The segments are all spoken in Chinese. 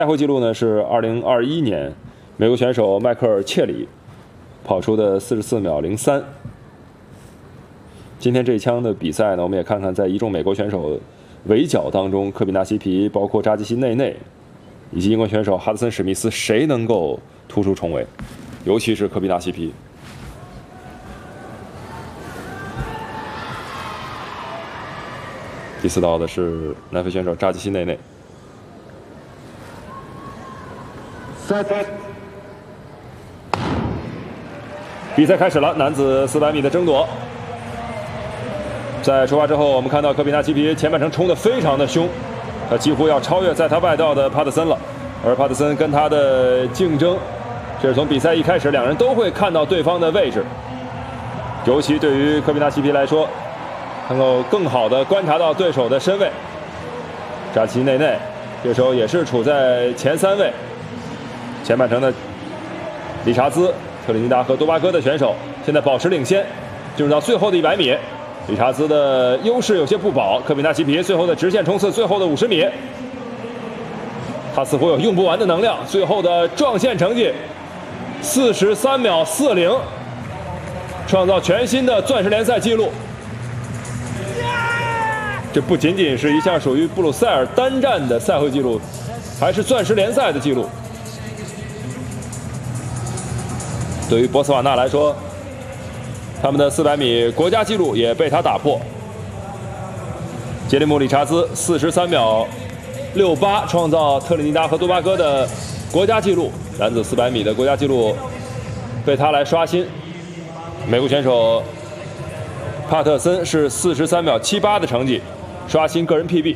赛后纪录呢是2021年美国选手迈克尔·切里跑出的44秒03。今天这一枪的比赛呢，我们也看看在一众美国选手围剿当中，科比纳西皮、包括扎基西内内以及英国选手哈德森·史密斯，谁能够突出重围？尤其是科比纳西皮。第4道的是南非选手扎基西内内。比赛开始了，男子400米的争夺。在出发之后，我们看到科比纳西皮前半程冲得非常的凶，他几乎要超越在他外道的帕特森了。而帕特森跟他的竞争，这是从比赛一开始，两人都会看到对方的位置。尤其对于科比纳西皮来说，能够更好的观察到对手的身位。扎基内内这时候也是处在前3位。前半程的理查兹、特立尼达和多巴哥的选手现在保持领先，进入到最后的100米。理查兹的优势有些不保，科比纳西皮最后的直线冲刺，最后的50米，他似乎有用不完的能量。最后的撞线成绩43秒40，创造全新的钻石联赛纪录。这不仅仅是一项属于布鲁塞尔单站的赛后纪录，还是钻石联赛的纪录。对于博茨瓦纳来说，他们的400米国家纪录也被他打破。杰里姆·理查兹43秒68，创造特立尼达和多巴哥的国家纪录，男子400米的国家纪录被他来刷新。美国选手帕特森是43秒78的成绩，刷新个人 PB。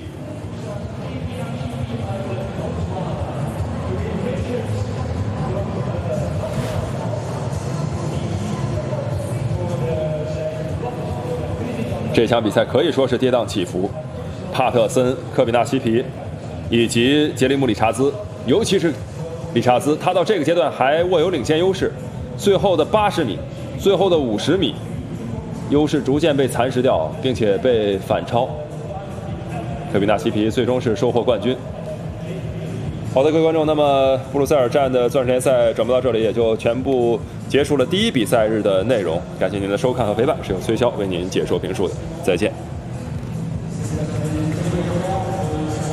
这场比赛可以说是跌宕起伏，帕特森、科比纳西皮以及杰里姆·理查兹，尤其是理查兹，他到这个阶段还握有领先优势。最后的80米，最后的50米，优势逐渐被蚕食掉，并且被反超。科比纳西皮最终是收获冠军。好的，各位观众，那么布鲁塞尔站的钻石联赛转播到这里也就全部结束了第1比赛日的内容。感谢您的收看和陪伴，是由崔潇为您解说评述的，再见。